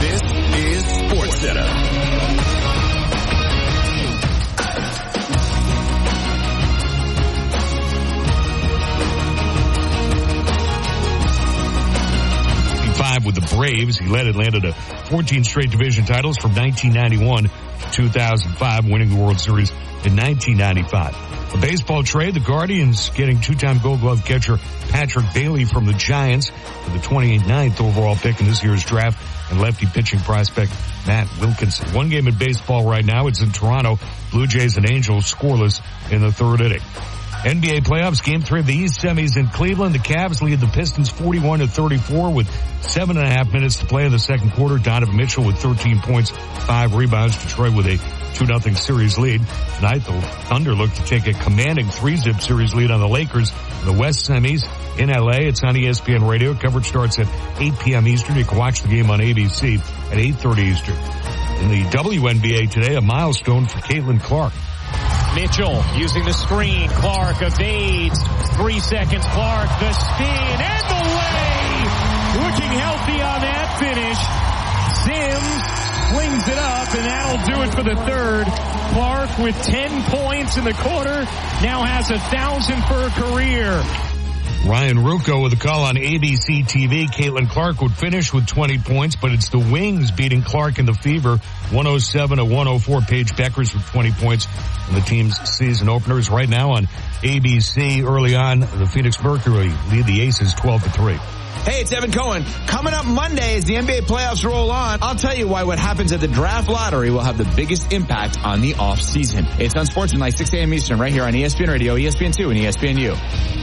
This is SportsCenter. With the Braves, he led Atlanta to 14 straight division titles from 1991 to 2005, winning the World Series in 1995. A baseball trade, the Guardians getting two-time Gold Glove catcher Patrick Bailey from the Giants for the 29th overall pick in this year's draft, and lefty pitching prospect Matt Wilkinson. One game in baseball right now, it's in Toronto. Blue Jays and Angels scoreless in the third inning. NBA playoffs, Game 3 of the East semis in Cleveland. The Cavs lead the Pistons 41-34 with 7.5 minutes to play in the second quarter. Donovan Mitchell with 13 points, 5 rebounds. Detroit with a 2-0 series lead. Tonight, the Thunder look to take a commanding 3-zip series lead on the Lakers. The West semis in LA. It's on ESPN Radio. Coverage starts at 8 p.m. Eastern. You can watch the game on ABC at 8:30 Eastern. In the WNBA today, a milestone for Caitlin Clark. Mitchell using the screen. Clark evades. 3 seconds. Clark the spin and the lay. Looking healthy on that finish. Sims flings it up, and that'll do it for the third. Clark with 10 points in the quarter. Now has 1,000 for her career. Ryan Ruocco with a call on ABC TV. Caitlin Clark would finish with 20 points, but it's the Wings beating Clark in the Fever, 107-104. Paige Beckers with 20 points in the team's season openers. Right now on ABC, early on, the Phoenix Mercury lead the Aces 12-3. Hey, it's Evan Cohen. Coming up Monday as the NBA playoffs roll on, I'll tell you why what happens at the draft lottery will have the biggest impact on the offseason. It's on Sportsman, like 6 a.m. Eastern, right here on ESPN Radio, ESPN2, and ESPNU.